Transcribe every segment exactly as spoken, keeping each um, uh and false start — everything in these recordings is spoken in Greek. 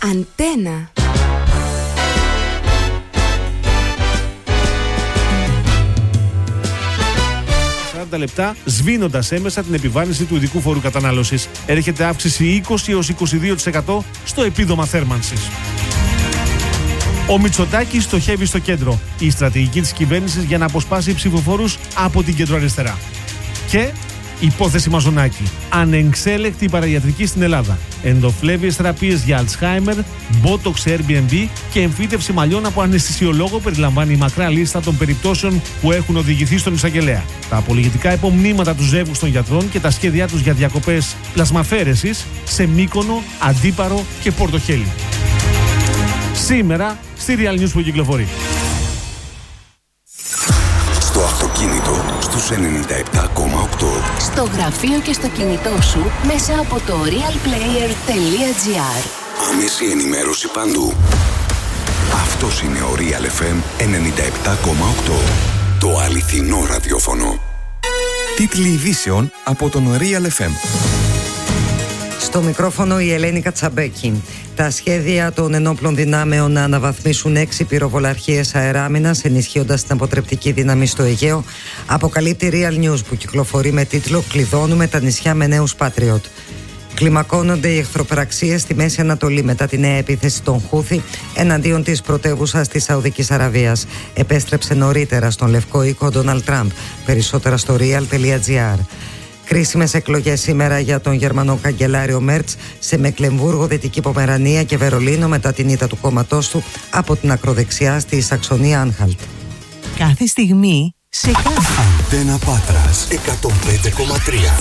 Αντένα. σαράντα λεπτά σβήνοντας έμεσα την επιβάρυνση του ειδικού φόρου κατανάλωσης. Έρχεται αύξηση είκοσι έως είκοσι δύο τοις εκατό στο επίδομα θέρμανσης. Ο Μητσοτάκης στοχεύει στο κέντρο. Η στρατηγική της κυβέρνησης για να αποσπάσει ψηφοφόρους από την κεντροαριστερά. Και υπόθεση Μαζονάκη. Ανεξέλεκτη παραγιατρική στην Ελλάδα. Ενδοφλέβιες θεραπείες για Αλτσχάιμερ, μπότοξ Airbnb και εμφύτευση μαλλιών από αναισθησιολόγο περιλαμβάνει η μακρά λίστα των περιπτώσεων που έχουν οδηγηθεί στον εισαγγελέα. Τα απολογητικά υπομνήματα του ζεύγους των γιατρών και τα σχέδιά τους για διακοπές πλασμαφέρεσης σε Μύκονο, Αντίπαρο και Πορτοχέλη. Σήμερα στη Real News που κυκλοφορεί. Στο αυτοκίνητο στους ενενήντα επτά κόμμα οκτώ. Στο γραφείο και στο κινητό σου μέσα από το realplayer.gr. Άμεση ενημέρωση παντού. Αυτός είναι ο Real εφ εμ ενενήντα επτά κόμμα οκτώ. Το αληθινό ραδιόφωνο. Τίτλοι ειδήσεων από τον Real εφ εμ. Στο μικρόφωνο η Ελένη Κατσαμπέκη. Τα σχέδια των ενόπλων δυνάμεων να αναβαθμίσουν έξι πυροβολαρχίες αεράμινας, ενισχύοντας την αποτρεπτική δύναμη στο Αιγαίο, αποκαλύπτει Real News που κυκλοφορεί με τίτλο «Κλειδώνουμε τα νησιά με νέους Patriot». Κλιμακώνονται οι εχθροπραξίες στη Μέση Ανατολή μετά τη νέα επίθεση των Χούθη εναντίον της πρωτεύουσας της Σαουδικής Αραβίας. Επέστρεψε νωρίτερα στον Λευκό Οίκο Ντόναλντ Τραμπ. Περισσότερα στο real.gr. Κρίσιμες εκλογές σήμερα για τον Γερμανό καγκελάριο Μέρτς σε Μεκλεμβούργο, Δυτική Πομερανία και Βερολίνο μετά την ήττα του κόμματός του από την ακροδεξιά στη Σαξονία Άνχαλτ. Κάθε στιγμή σε κάθε. Αντένα Πάτρας εκατόν πέντε κόμμα τρία.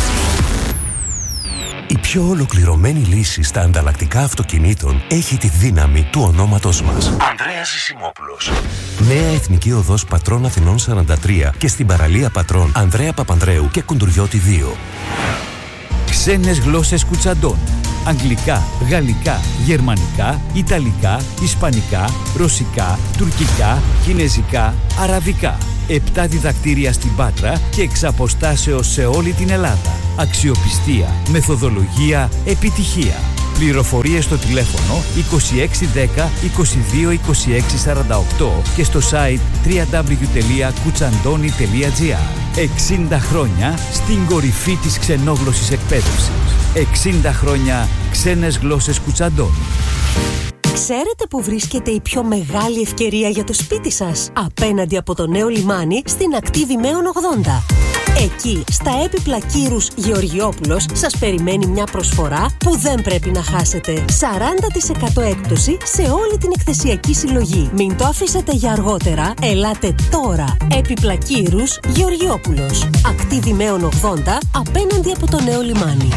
Η πιο ολοκληρωμένη λύση στα ανταλλακτικά αυτοκινήτων έχει τη δύναμη του ονόματος μας. Ανδρέας Ζησιμόπουλος. Νέα Εθνική Οδός Πατρών Αθηνών σαράντα τρία και στην παραλία Πατρών Ανδρέα Παπανδρέου και Κουντουριώτη δύο. Ξένες γλώσσες Κουτσαντών. Αγγλικά, γαλλικά, γερμανικά, ιταλικά, ισπανικά, ρωσικά, τουρκικά, κινεζικά, αραβικά. Επτά διδακτήρια στην Πάτρα και εξ αποστάσεως σε όλη την Ελλάδα. Αξιοπιστία, μεθοδολογία, επιτυχία. Πληροφορίες στο τηλέφωνο είκοσι έξι δέκα είκοσι δύο είκοσι έξι σαράντα οκτώ και στο site double-u double-u double-u τελεία κουτσαντώνη τελεία τζι άρ. εξήντα χρόνια στην κορυφή της ξενόγλωσσης εκπαίδευσης. εξήντα χρόνια ξένες γλώσσες Κουτσαντώνη. Ξέρετε που βρίσκεται η πιο μεγάλη ευκαιρία για το σπίτι σας? Απέναντι από το νέο λιμάνι στην ακτή Δημαίων ογδόντα. Εκεί, στα έπιπλα Κύρους Γεωργιόπουλος, σας περιμένει μια προσφορά που δεν πρέπει να χάσετε. σαράντα τοις εκατό έκπτωση σε όλη την εκθεσιακή συλλογή. Μην το αφήσετε για αργότερα, ελάτε τώρα. Έπιπλα Κύρους Γεωργιόπουλος. Ακτή Δημαίων ογδόντα, απέναντι από το νέο λιμάνι.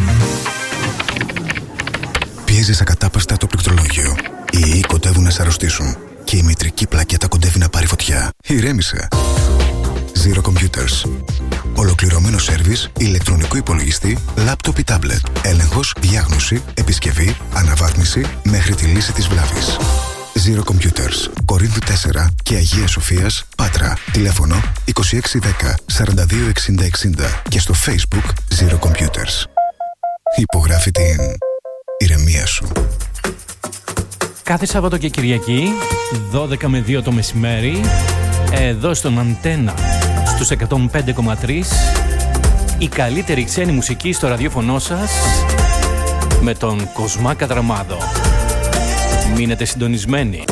Πιέζεις ακατάπαστα το πληκτρολόγιο. Οι ιοί κοντεύουν να σε αρρωστήσουν και η μητρική πλακέτα κοντεύει να πάρει φωτιά. Ηρέμησε. Zero Computers. Ολοκληρωμένο σέρβις, ηλεκτρονικού υπολογιστή, λάπτοπ ή τάμπλετ. Έλεγχος, διάγνωση, επισκευή, αναβάθμιση μέχρι τη λύση της βλάβης. Zero Computers. Κορίνθου τέσσερα και Αγίας Σοφίας, Πάτρα. Τηλέφωνο είκοσι έξι δέκα σαράντα δύο εξήντα εξήντα και στο Facebook Zero Computers. Υπογράφει την ηρεμία σου. Κάθε Σάββατο και Κυριακή, δώδεκα με δύο το μεσημέρι, εδώ στον Αντένα, στους εκατόν πέντε κόμμα τρία, η καλύτερη ξένη μουσική στο ραδιόφωνο σας, με τον Κοσμά Κατραμάδο. Μείνετε συντονισμένοι.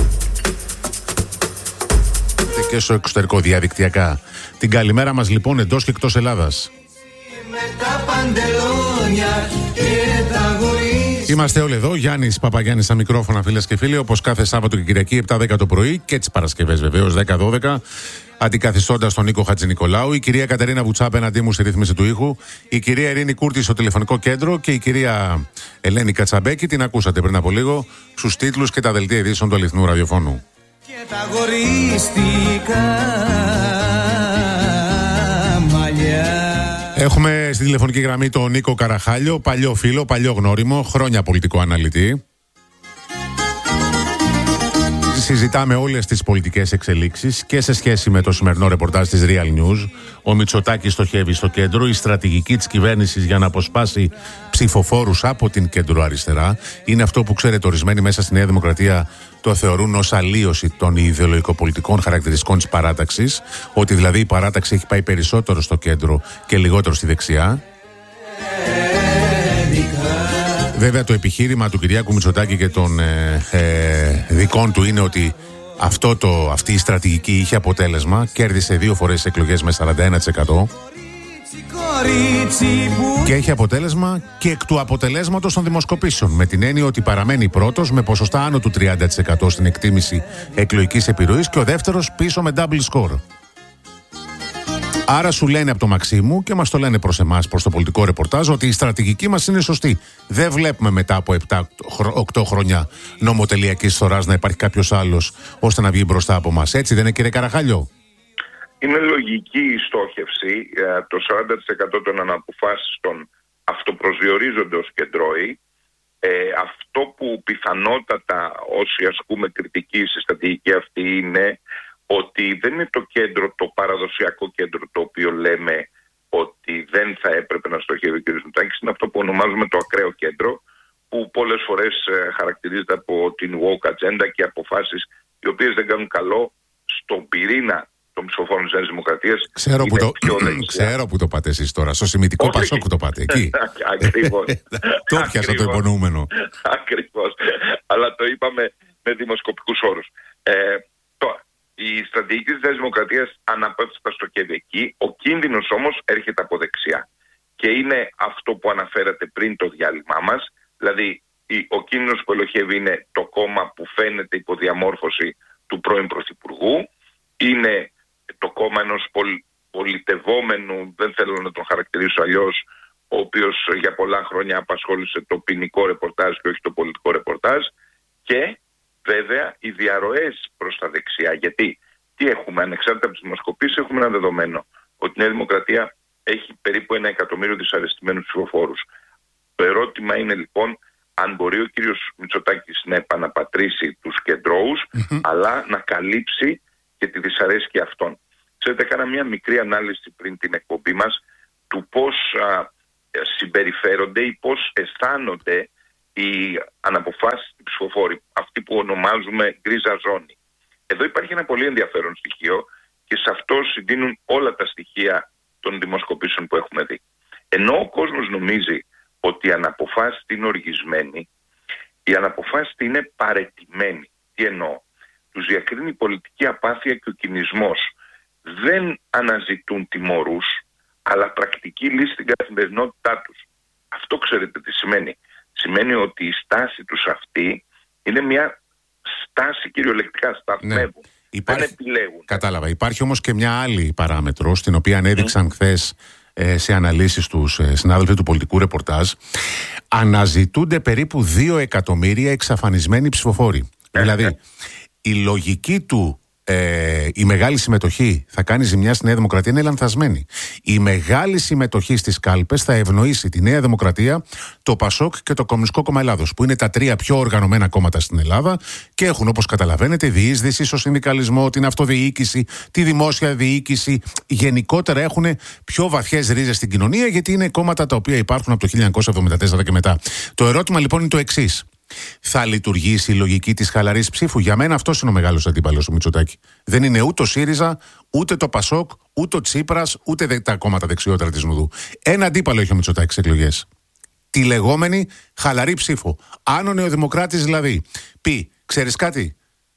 Και στο εξωτερικό διαδικτυακά. Την καλημέρα μας λοιπόν εντός και εκτός Ελλάδας. Με τα παντελόνια και τα γορίσια. Είμαστε όλοι εδώ, Γιάννης Παπαγιάννης στα μικρόφωνα, φίλες και φίλοι, όπως κάθε Σάββατο και Κυριακή επτά δέκα το πρωί και τις Παρασκευές βεβαίως δέκα δώδεκα, αντικαθιστώντας τον Νίκο Χατζηνικολάου, η κυρία Κατερίνα Βουτσά απέναντί μου στη ρύθμιση του ήχου, η κυρία Ειρήνη Κούρτη στο τηλεφωνικό κέντρο και η κυρία Ελένη Κατσαμπέκη, την ακούσατε πριν από λίγο, στους τίτλους και τα δελτία ειδήσεων του αληθινού ραδιοφώνου. Και τα γορίστικα μαλλιά. Έχουμε στη τηλεφωνική γραμμή τον Νίκο Καραχάλιο, παλιό φίλο, παλιό γνώριμο, χρόνια πολιτικό αναλυτή. Συζητάμε όλες τις πολιτικές εξελίξεις και σε σχέση με το σημερινό ρεπορτάζ της Real News. Ο Μητσοτάκης στοχεύει στο κέντρο. Η στρατηγική της κυβέρνησης για να αποσπάσει ψηφοφόρους από την κέντρο-αριστερά είναι αυτό που, ξέρετε, ορισμένοι μέσα στη Νέα Δημοκρατία το θεωρούν ως αλλίωση των ιδεολογικοπολιτικών χαρακτηριστικών της παράταξης. Ότι δηλαδή η παράταξη έχει πάει περισσότερο στο κέντρο και λιγότερο στη δεξιά. Βέβαια, το επιχείρημα του Κυριάκου Μητσοτάκη και των ε, ε, δικών του είναι ότι αυτό το, αυτή η στρατηγική είχε αποτέλεσμα. Κέρδισε δύο φορές τις εκλογές με σαράντα ένα τοις εκατό και έχει αποτέλεσμα και εκ του αποτελέσματος των δημοσκοπήσεων, με την έννοια ότι παραμένει πρώτος με ποσοστά άνω του τριάντα τοις εκατό στην εκτίμηση εκλογικής επιρροής και ο δεύτερος πίσω με double score. Άρα σου λένε από το Μαξίμου και μας το λένε προς εμάς, προς το πολιτικό ρεπορτάζ, ότι η στρατηγική μας είναι σωστή. Δεν βλέπουμε μετά από επτά οκτώ χρόνια νομοτελειακής φθοράς να υπάρχει κάποιος άλλος ώστε να βγει μπροστά από μας. Έτσι δεν είναι, κύριε Καραχάλιο? Είναι λογική η στόχευση. Το σαράντα τοις εκατό των αναποφάσιστων αυτοπροσδιορίζονται ως κεντρώοι. Ε, αυτό που πιθανότατα όσοι ασκούμε κριτική στη στρατηγική αυτή είναι ότι δεν είναι το κέντρο, το παραδοσιακό κέντρο το οποίο λέμε ότι δεν θα έπρεπε να στοχεύει ο κ. Μητσοτάκης. Είναι αυτό που ονομάζουμε το ακραίο κέντρο, που πολλές φορές ε, χαρακτηρίζεται από την woke agenda και αποφάσεις οι οποίες δεν κάνουν καλό στον πυρήνα των ψηφοφόρων της Νέας Δημοκρατίας. Ξέρω, που το, ξέρω που το πάτε εσείς τώρα, στο σημιτικό Πασόκ το πάτε, εκεί. Ακριβώς. Το πιάσα το υπονοούμενο. Ακριβώς. Αλλά το είπαμε με δημοσκοπικούς όρους. Ε, τώρα, η στρατηγική της Νέας Δημοκρατίας αναπέφτει στο κέντρο εκεί. Ο κίνδυνος όμως έρχεται από δεξιά. Και είναι αυτό που αναφέρατε πριν το διάλειμμα μας. Δηλαδή, ο κίνδυνος που ελοχεύει είναι το κόμμα που φαίνεται υποδιαμόρφωση του πρώην Πρωθυπουργού. Είναι το κόμμα ενός πολ, πολιτευόμενου, δεν θέλω να τον χαρακτηρίσω αλλιώς, ο οποίος για πολλά χρόνια απασχόλησε το ποινικό ρεπορτάζ και όχι το πολιτικό ρεπορτάζ. Και βέβαια οι διαρροές προς τα δεξιά. Γιατί τι έχουμε, ανεξάρτητα από τις δημοσκοπήσεις, έχουμε ένα δεδομένο ότι η Νέα Δημοκρατία έχει περίπου ένα εκατομμύριο δυσαρεστημένους ψηφοφόρους. Το ερώτημα είναι λοιπόν αν μπορεί ο κύριος Μητσοτάκης να επαναπατρίσει τους κεντρώους, mm-hmm. αλλά να καλύψει και τη δυσαρέσκεια αυτών. Ξέρετε, έκανα μια μικρή ανάλυση πριν την εκπομπή μας του πώς α, συμπεριφέρονται ή πώς αισθάνονται οι αναποφάσεις οι ψηφοφόροι, αυτοί που ονομάζουμε γκρίζα ζώνη. Εδώ υπάρχει ένα πολύ ενδιαφέρον στοιχείο και σε αυτό συντείνουν όλα τα στοιχεία των δημοσκοπήσεων που έχουμε δει. Ενώ ο κόσμος νομίζει ότι η αναποφάσιστη είναι οργισμένη, η αναποφάσιστη είναι παραιτημένη. Τι εννοώ? Τους διακρίνει η πολιτική απάθεια και ο κινησμός. Δεν αναζητούν τιμωρούς, αλλά πρακτική λύση στην καθημερινότητά τους. Αυτό ξέρετε τι σημαίνει? Σημαίνει ότι η στάση τους αυτή είναι μια στάση κυριολεκτικά, σταθμεύουν. Ναι. Υπάρχει... Δεν επιλέγουν. Κατάλαβα. Υπάρχει όμως και μια άλλη παράμετρο, την οποία ανέδειξαν mm. χθες ε, σε αναλύσεις τους ε, συνάδελφοι του πολιτικού ρεπορτάζ. Αναζητούνται περίπου δύο εκατομμύρια εξαφανισμένοι ψηφοφόροι. Mm. Δηλαδή, η λογική του ε, η μεγάλη συμμετοχή θα κάνει ζημιά στη Νέα Δημοκρατία είναι λανθασμένη. Η μεγάλη συμμετοχή στις κάλπες θα ευνοήσει τη Νέα Δημοκρατία, το Πασόκ και το Κομμουνιστικό Κόμμα Ελλάδος, που είναι τα τρία πιο οργανωμένα κόμματα στην Ελλάδα και έχουν, όπως καταλαβαίνετε, διείσδυση στο συνδικαλισμό, την αυτοδιοίκηση, τη δημόσια διοίκηση. Γενικότερα έχουν πιο βαθιές ρίζες στην κοινωνία, γιατί είναι κόμματα τα οποία υπάρχουν από το χίλια εννιακόσια εβδομήντα τέσσερα και μετά. Το ερώτημα λοιπόν είναι το εξής. Θα λειτουργήσει η λογική της χαλαρής ψήφου? Για μένα αυτός είναι ο μεγάλος αντίπαλος του Μητσοτάκη. Δεν είναι ούτε ο ΣΥΡΙΖΑ, ούτε το ΠΑΣΟΚ, ούτε ο Τσίπρας, ούτε τα κόμματα δεξιότερα της Νουδού. Ένα αντίπαλο έχει ο Μητσοτάκης στις εκλογές. Τη λεγόμενη χαλαρή ψήφο. Αν ο νεοδημοκράτης δηλαδή πει, ξέρεις κάτι,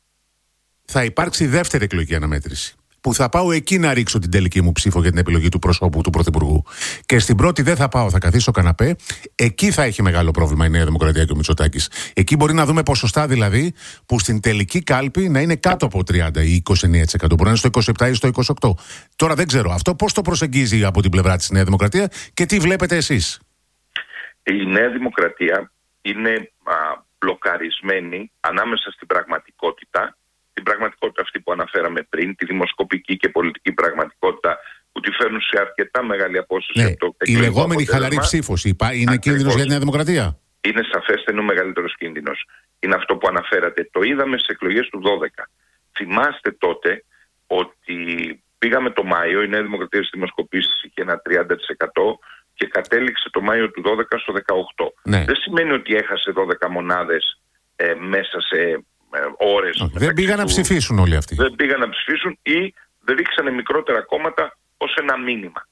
θα υπάρξει δεύτερη εκλογική αναμέτρηση, που θα πάω εκεί να ρίξω την τελική μου ψήφο για την επιλογή του προσώπου του Πρωθυπουργού. Και στην πρώτη δεν θα πάω, θα καθίσω καναπέ. Εκεί θα έχει μεγάλο πρόβλημα η Νέα Δημοκρατία και ο Μητσοτάκης. Εκεί μπορεί να δούμε ποσοστά δηλαδή που στην τελική κάλπη να είναι κάτω από τριάντα ή είκοσι εννέα τοις εκατό. Μπορεί να είναι στο είκοσι επτά ή στο είκοσι οκτώ. Τώρα δεν ξέρω αυτό πώς το προσεγγίζει από την πλευρά της Νέα Δημοκρατία και τι βλέπετε εσείς. Η Νέα Δημοκρατία είναι α, μπλοκαρισμένη ανάμεσα στην πραγματικότητα. Την πραγματικότητα αυτή που αναφέραμε πριν, τη δημοσκοπική και πολιτική πραγματικότητα που τη φέρνουν σε αρκετά μεγάλη απόσταση. Ναι, το η λεγόμενη χαλαρή ψήφος είναι κίνδυνος για τη Νέα Δημοκρατία. είναι σαφέστα, είναι ο μεγαλύτερος κίνδυνος. Είναι αυτό που αναφέρατε. Το είδαμε στις εκλογές του δώδεκα. Θυμάστε τότε ότι πήγαμε το Μάιο, η Νέα Δημοκρατία στις δημοσκοπήσεις είχε ένα τριάντα τοις εκατό και κατέληξε το Μάιο του δώδεκα στο δεκαοκτώ. Ναι. Δεν σημαίνει ότι έχασε δώδεκα μονάδες ε, μέσα σε ε, ώρες. Okay. Δεν πήγαν του... να ψηφίσουν όλοι αυτοί. Δεν πήγαν να ψηφίσουν ή δεν ρίξανε μικρότερα κόμματα ως ένα μήνυμα.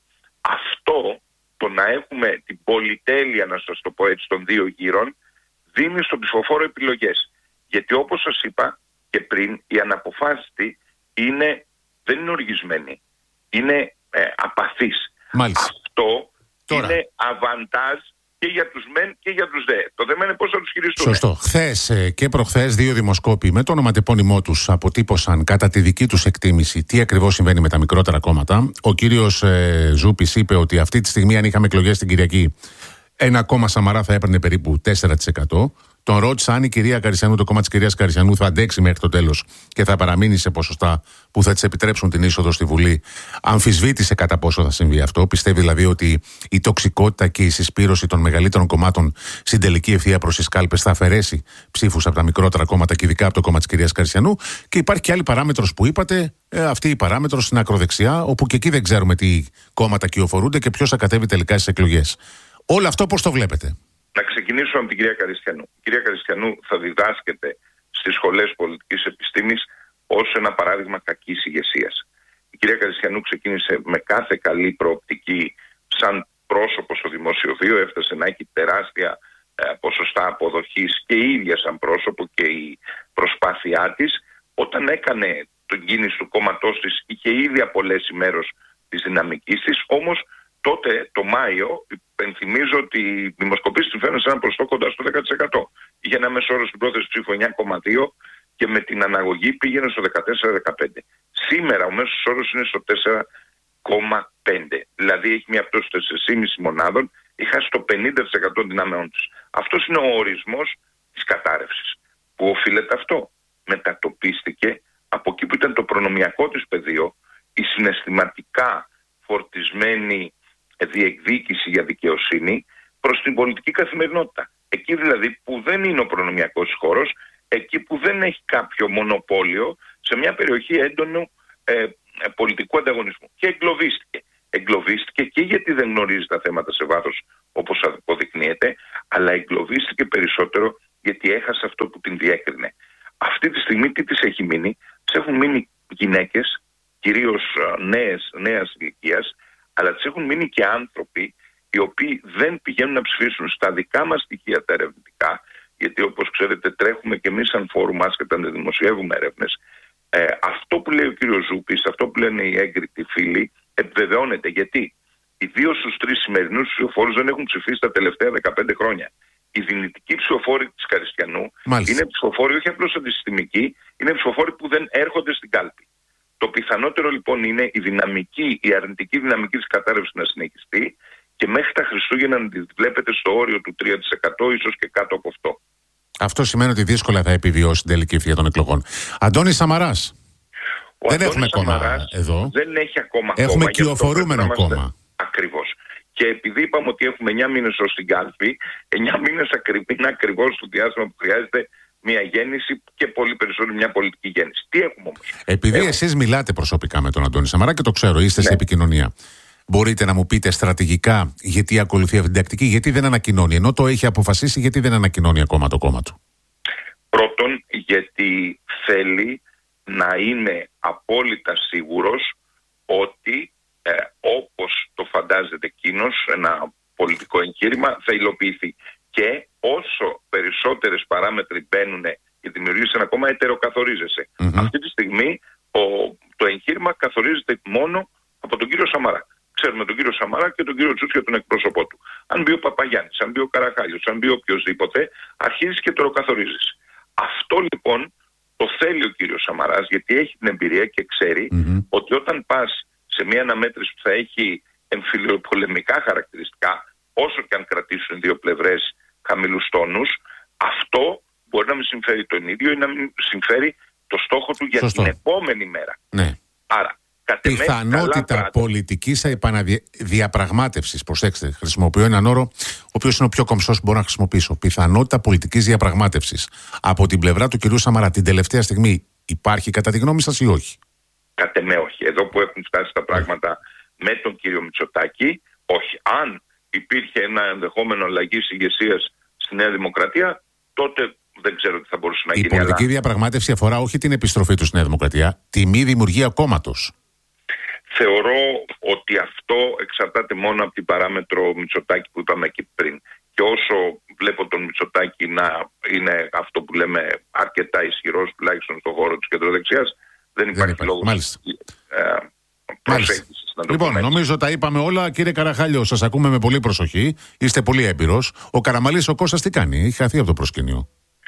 Αυτό, το να έχουμε την πολυτέλεια, να σας το πω έτσι, των δύο γύρων, δίνει στον ψηφοφόρο επιλογές. Γιατί όπως σας είπα και πριν, η αναποφάσιστη είναι, δεν είναι οργισμένη. Είναι ε, απαθής. Μάλιστα. Αυτό Τώρα. είναι αβαντάζ και για τους μεν και για τους δε. Το δε είναι πώς θα τους χειριστούν. Σωστό. Χθες και προχθές δύο δημοσκόποι με το ονοματεπώνυμό τους αποτύπωσαν κατά τη δική τους εκτίμηση τι ακριβώς συμβαίνει με τα μικρότερα κόμματα. Ο κύριος ε, Ζούπης είπε ότι αυτή τη στιγμή, αν είχαμε εκλογές την Κυριακή, ένα κόμμα Σαμαρά θα έπαιρνε περίπου τέσσερα τοις εκατό. Τον ρώτησα αν η κυρία Καριστιανού, το κόμμα της κυρίας Καριστιανού, θα αντέξει μέχρι το τέλος και θα παραμείνει σε ποσοστά που θα της επιτρέψουν την είσοδο στη Βουλή. Αμφισβήτησε κατά πόσο θα συμβεί αυτό. Πιστεύει δηλαδή ότι η τοξικότητα και η συσπήρωση των μεγαλύτερων κομμάτων στην τελική ευθεία προς τις κάλπες θα αφαιρέσει ψήφους από τα μικρότερα κόμματα και ειδικά από το κόμμα της κυρίας Καριστιανού. Και υπάρχει και άλλη παράμετρος που είπατε, ε, αυτή η παράμετρος στην ακροδεξιά, όπου και εκεί δεν ξέρουμε τι κόμματα κυοφορούνται και ποιος θα κατέβει τελικά στις εκλογές. Όλο αυτό πώς το βλέπετε? Να ξεκινήσουμε από την κυρία Καριστιανού. Η κυρία Καριστιανού θα διδάσκεται στις σχολές πολιτικής επιστήμης ως ένα παράδειγμα κακής ηγεσίας. Η κυρία Καριστιανού ξεκίνησε με κάθε καλή προοπτική σαν πρόσωπο στο δημόσιο βίο, έφτασε να έχει τεράστια ε, ποσοστά αποδοχής και η ίδια σαν πρόσωπο και η προσπάθειά της. Όταν έκανε τον κίνηση του κόμματός της, είχε ήδη απολέσει μέρος της δυναμικής της, όμως τότε το Μάιο, υπενθυμίζω ότι οι δημοσκοπήσεις την φέρνουν σε ένα ποσοστό κοντά στο δέκα τοις εκατό. Είχε ένα μέσο όρο στην πρόθεση ψήφου εννιά κόμμα δύο και με την αναγωγή πήγαινε στο δεκατέσσερα δεκαπέντε. Σήμερα ο μέσος όρος είναι στο τέσσερα κόμμα πέντε. Δηλαδή έχει μια πτώση τέσσερα κόμμα πέντε μονάδων, έχει χάσει το πενήντα τοις εκατό δυνάμεών της. Αυτός είναι ο ορισμός της κατάρρευσης. Πού οφείλεται αυτό? Μετατοπίστηκε από εκεί που ήταν το προνομιακό της πεδίο, η συναισθηματικά φορτισμένη διεκδίκηση για δικαιοσύνη προς την πολιτική καθημερινότητα. Εκεί δηλαδή που δεν είναι ο προνομιακός χώρος, εκεί που δεν έχει κάποιο μονοπόλιο σε μια περιοχή έντονου ε, πολιτικού ανταγωνισμού. Και εγκλωβίστηκε. Εγκλωβίστηκε και γιατί δεν γνωρίζει τα θέματα σε βάθος όπως αποδεικνύεται, αλλά εγκλωβίστηκε περισσότερο γιατί έχασε αυτό που την διέκρινε. Αυτή τη στιγμή τι της έχει μείνει? Της έχουν μείνει γυναίκες, κυρίως νέες, νέας ηλικίας, αλλά τις έχουν μείνει και άνθρωποι οι οποίοι δεν πηγαίνουν να ψηφίσουν στα δικά μας στοιχεία τα ερευνητικά, γιατί όπως ξέρετε τρέχουμε και εμείς σαν φόρουμ άσχετα να δημοσιεύουμε έρευνες. Ε, αυτό που λέει ο κύριος Ζούπης, αυτό που λένε οι έγκριτοι φίλοι, επιβεβαιώνεται. Γιατί οι δύο στους τρεις σημερινούς ψηφοφόρους δεν έχουν ψηφίσει τα τελευταία δεκαπέντε χρόνια. Οι δυνητικοί ψηφοφόροι της Καριστιανού Μάλιστα. είναι ψηφοφόροι όχι απλώς αντισυστημικοί, είναι ψηφοφόροι που δεν έρχονται στην κάλπη. Το πιθανότερο λοιπόν είναι η δυναμική, η αρνητική δυναμική της κατάρρευσης να συνεχιστεί και μέχρι τα Χριστούγεννα να τη βλέπετε στο όριο του τρία τοις εκατό, ίσως και κάτω από αυτό. Αυτό σημαίνει ότι δύσκολα θα επιβιώσει την τελική ευθεία των εκλογών. Αντώνης Σαμαράς. Ο δεν Αντώνης έχουμε Σαμαράς κόμμα εδώ. Δεν έχει ακόμα έχουμε κόμμα. κυοφορούμενο κόμμα. Ακριβώς. Και επειδή είπαμε ότι έχουμε εννιά μήνες ως την κάλπη, εννιά μήνες είναι ακριβώς το διάστημα που χρειάζεται μια γέννηση και πολύ περισσότερο μια πολιτική γέννηση. Τι έχουμε όμως? Επειδή έχουμε... εσείς μιλάτε προσωπικά με τον Αντώνη Σαμαρά και το ξέρω, είστε ναι. σε επικοινωνία. Μπορείτε να μου πείτε στρατηγικά γιατί ακολουθεί αυτή την τακτική, γιατί δεν ανακοινώνει, ενώ το έχει αποφασίσει, γιατί δεν ανακοινώνει ακόμα το κόμμα του? Πρώτον, γιατί θέλει να είναι απόλυτα σίγουρος ότι ε, όπως το φαντάζεται εκείνος, ένα πολιτικό εγχείρημα θα υλοποιηθεί. Και όσο περισσότερες παράμετροι μπαίνουν και δημιουργήσει ένα κόμμα, ετεροκαθορίζεσαι. Mm-hmm. Αυτή τη στιγμή ο, το εγχείρημα καθορίζεται μόνο από τον κύριο Σαμαρά. Ξέρουμε τον κύριο Σαμαρά και τον κύριο Τσούτσια, τον εκπρόσωπό του. Αν μπει ο Παπαγιάννης, αν μπει ο Καραχάλιος, αν μπει οποιοδήποτε, αρχίζει και ετεροκαθορίζεσαι. Αυτό λοιπόν το θέλει ο κύριος Σαμαράς, γιατί έχει την εμπειρία και ξέρει mm-hmm. ότι όταν πας σε μια αναμέτρηση που θα έχει εμφυλιοπολεμικά χαρακτηριστικά, όσο και αν κρατήσουν οι δύο πλευρές χαμηλούς τόνους, αυτό μπορεί να μην συμφέρει τον ίδιο ή να μην συμφέρει το στόχο του για Σωστό. την επόμενη μέρα. Ναι. Άρα Πιθανότητα πολιτικής επαναδιαπραγμάτευσης. Προσέξτε, χρησιμοποιώ έναν όρο ο οποίος είναι ο πιο κομψός που μπορώ να χρησιμοποιήσω. Πιθανότητα πολιτικής διαπραγμάτευσης από την πλευρά του κυρίου Σαμαρά την τελευταία στιγμή υπάρχει κατά τη γνώμη σας ή όχι? Κατ' εμέ όχι. Εδώ που έχουν φτάσει τα πράγματα με τον κύριο Μητσοτάκη, όχι. Αν υπήρχε ένα ενδεχόμενο αλλαγής ηγεσίας στη Νέα Δημοκρατία, τότε δεν ξέρω τι θα μπορούσε να η γίνει. Η πολιτική αλλά... διαπραγμάτευση αφορά όχι την επιστροφή του στη Νέα Δημοκρατία, τη μη δημιουργία κόμματος. Θεωρώ ότι αυτό εξαρτάται μόνο από την παράμετρο Μητσοτάκη που είπαμε εκεί πριν. Και όσο βλέπω τον Μητσοτάκη να είναι αυτό που λέμε αρκετά ισχυρός, τουλάχιστον στον χώρο της κεντροδεξιάς, δεν υπάρχει, δεν υπάρχει. λόγος Μάλιστα. Ε, προσέγγισης. Λοιπόν, νομίζω τα είπαμε όλα. Κύριε Καραχάλιο, σας ακούμε με πολύ προσοχή. Είστε πολύ έμπειρος. Ο Καραμαλής, ο Κώστας, τι κάνει? Έχει χαθεί από το προσκήνιο.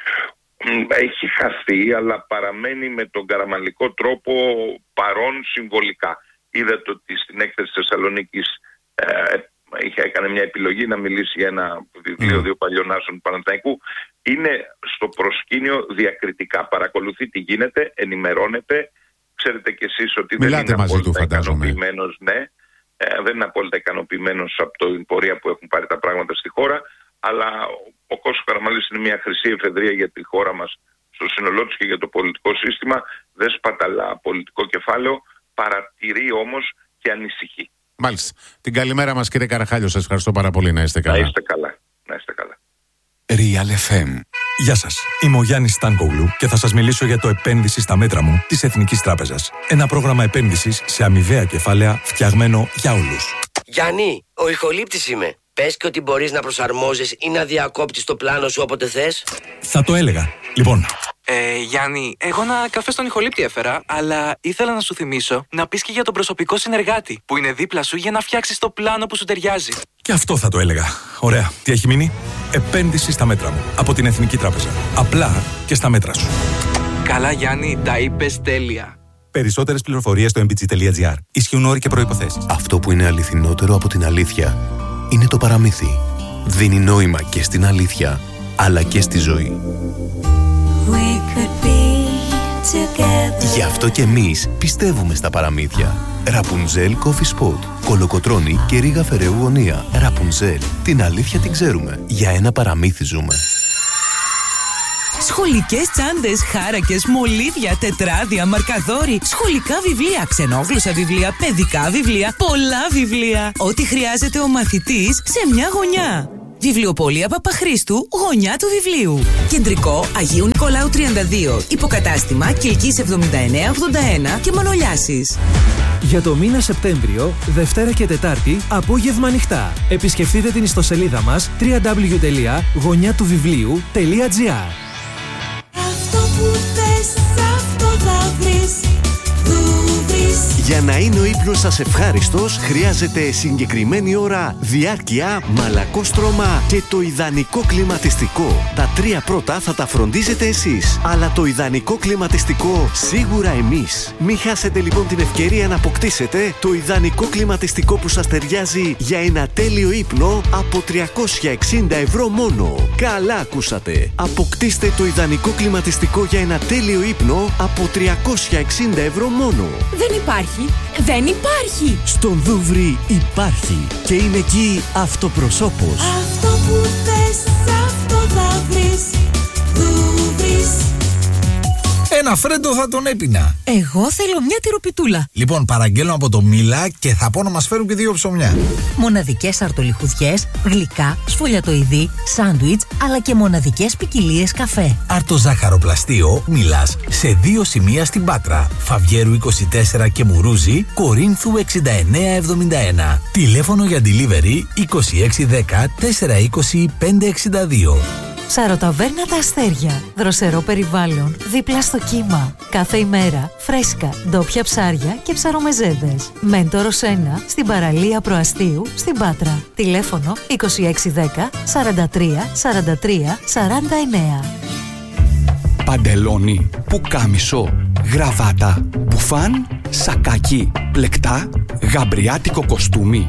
Έχει χαθεί, αλλά παραμένει με τον καραμαλικό τρόπο παρόν συμβολικά. Είδατε ότι στην έκθεση της Θεσσαλονίκης ε, είχε, έκανε μια επιλογή να μιλήσει για ένα βιβλίο mm. δύο παλιών άσων του Παναθηναϊκού. Είναι στο προσκήνιο διακριτικά. Παρακολουθεί τι γίνεται, ενημερώνεται. Ξέρετε κι εσείς ότι Μιλάτε δεν είναι μαζί απόλυτα του, φαντάζομαι. ικανοποιημένος, ναι. Ε, δεν είναι απόλυτα ικανοποιημένος από την πορεία που έχουν πάρει τα πράγματα στη χώρα. Αλλά ο Κώστας Καραμαλής είναι μια χρυσή εφεδρεία για τη χώρα μας στο σύνολό της και για το πολιτικό σύστημα. Δεν σπαταλά πολιτικό κεφάλαιο, παρατηρεί όμως και ανησυχεί. Μάλιστα. Την καλημέρα μας, κύριε Καραχάλιο. Σας ευχαριστώ πάρα πολύ. Να είστε καλά. Να είστε καλά. Να είστε καλά. Real εφ εμ. Γεια σας, είμαι ο Γιάννης Στάνκογλου και θα σας μιλήσω για το επένδυση στα μέτρα μου της Εθνικής Τράπεζας. Ένα πρόγραμμα επένδυσης σε αμοιβαία κεφάλαια φτιαγμένο για όλους. Γιάννη, ο ηχολήπτης είμαι. Πες και ότι μπορείς να προσαρμόζεις ή να διακόπτεις το πλάνο σου όποτε θες. Θα το έλεγα. Λοιπόν. Ε, Γιάννη, εγώ ένα καφέ στον ηχολήπτη έφερα, αλλά ήθελα να σου θυμίσω να πεις και για τον προσωπικό συνεργάτη που είναι δίπλα σου για να φτιάξεις το πλάνο που σου ταιριάζει. Και αυτό θα το έλεγα. Ωραία. Τι έχει μείνει? Επένδυση στα μέτρα μου. Από την Εθνική Τράπεζα. Απλά και στα μέτρα σου. Καλά, Γιάννη, τα είπες τέλεια. Περισσότερες πληροφορίες στο εμ μπι τζι τελεία τζι άρ. Ισχύουν όροι και προϋποθέσεις. Αυτό που είναι αληθινότερο από την αλήθεια είναι το παραμύθι. Δίνει νόημα και στην αλήθεια, αλλά και στη ζωή. Γι' αυτό και εμείς πιστεύουμε στα παραμύθια. Ραπουνζέλ Coffee Spot. Κολοκοτρώνη και ρίγα Φεραίου γωνία. Ραπουνζέλ. Την αλήθεια την ξέρουμε. Για ένα παραμύθι ζούμε. Σχολικές τσάντες, χάρακες, μολύβια, τετράδια, μαρκαδόροι, σχολικά βιβλία, ξενόγλωσσα βιβλία, παιδικά βιβλία, πολλά βιβλία. Ό,τι χρειάζεται ο μαθητής σε μια γωνιά. Βιβλιοπωλεία Παπαχρήστου, γωνιά του βιβλίου. Κεντρικό Αγίου Νικολάου τριάντα δύο. Υποκατάστημα Κιλκής εβδομήντα εννέα ογδόντα ένα και Μανολιάσης. Για το μήνα Σεπτέμβριο, Δευτέρα και Τετάρτη, απόγευμα ανοιχτά. Επισκεφτείτε την ιστοσελίδα μας double-u double-u double-u τελεία γωνιά του βιβλίου τελεία τζι άρ. Αυτό που θες, αυτό θα βρεις. Για να είναι ο ύπνος σας ευχάριστος, χρειάζεται συγκεκριμένη ώρα, διάρκεια, μαλακόστρωμα και το ιδανικό κλιματιστικό. Τα τρία πρώτα θα τα φροντίζετε εσείς, αλλά το ιδανικό κλιματιστικό σίγουρα εμείς. Μην χάσετε λοιπόν την ευκαιρία να αποκτήσετε το ιδανικό κλιματιστικό που σας ταιριάζει για ένα τέλειο ύπνο από τριακόσια εξήντα ευρώ μόνο. Καλά ακούσατε! Αποκτήστε το ιδανικό κλιματιστικό για ένα τέλειο ύπνο από τριακόσια εξήντα ευρώ μόνο. Δεν υπάρχει. Δεν υπάρχει. Στον Δούβρι υπάρχει και είναι εκεί αυτοπροσώπος. Αυτό που θες, αυτό θα βρεις. Δούβρις. Ένα φρέντο θα τον έπινα. Εγώ θέλω μια τυροπιτούλα. Λοιπόν, παραγγέλνω από το Μίλα και θα πω να μας φέρουν και δύο ψωμιά. Μοναδικές αρτολιχουδιές, γλυκά, σφολιατοειδή, σάντουιτς, αλλά και μοναδικές ποικιλίες καφέ. Αρτοζάχαροπλαστείο Μίλας σε δύο σημεία στην Πάτρα. Φαβιέρου είκοσι τέσσερα και Μουρούζη, Κορίνθου εξήντα εννέα εβδομήντα ένα. Τηλέφωνο για delivery είκοσι έξι δέκα τετρακόσια είκοσι πεντακόσια εξήντα δύο. Σαροταβέρνα Τα Αστέρια. Δροσερό περιβάλλον, δίπλα στο κύμα. Κάθε ημέρα φρέσκα, ντόπια ψάρια και ψαρομεζέδες. Μέντορος ένα, στην παραλία Προαστίου, στην Πάτρα. Τηλέφωνο είκοσι έξι δέκα σαράντα τρία σαράντα τρία σαράντα εννέα. Παντελόνι, πουκάμισο, γραβάτα, μπουφάν, σακάκι, πλεκτά, γαμπριάτικο κοστούμι.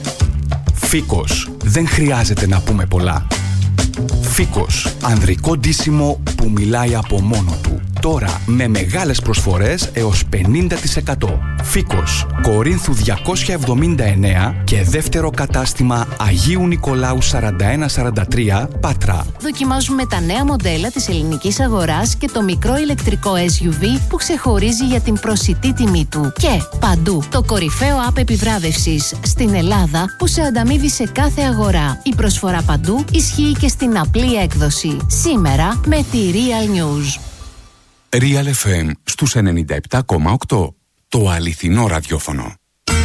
Φίκος, δεν χρειάζεται να πούμε πολλά. Φίκος, ανδρικό ντύσιμο που μιλάει από μόνο του. Τώρα με μεγάλες προσφορές έως πενήντα τοις εκατό. Φίκος, Κορίνθου διακόσια εβδομήντα εννέα και δεύτερο κατάστημα Αγίου Νικολάου σαράντα ένα σαράντα τρία, Πάτρα. Δοκιμάζουμε τα νέα μοντέλα της ελληνικής αγοράς και το μικρό ηλεκτρικό ες γιου βι που ξεχωρίζει για την προσιτή τιμή του. Και παντού το κορυφαίο app επιβράβευσης στην Ελλάδα που σε ανταμείβει σε κάθε αγορά. Η προσφορά παντού ισχύει και στην απλή έκδοση. Σήμερα με τη Real News. Real εφ εμ στους ενενήντα επτά κόμμα οκτώ. Το αληθινό ραδιόφωνο.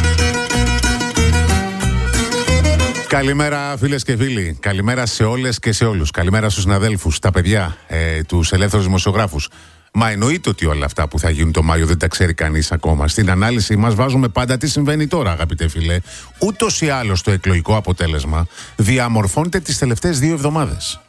Καλημέρα φίλες και φίλοι. Καλημέρα σε όλες και σε όλους. Καλημέρα στους συναδέλφους, τα παιδιά, ε, τους ελεύθερους δημοσιογράφους. Μα εννοείται ότι όλα αυτά που θα γίνουν το Μάιο δεν τα ξέρει κανείς ακόμα. Στην ανάλυση μας βάζουμε πάντα τι συμβαίνει τώρα, αγαπητέ φίλε. Ούτως ή άλλως το εκλογικό αποτέλεσμα διαμορφώνεται τις τελευταίες δύο εβδομάδες.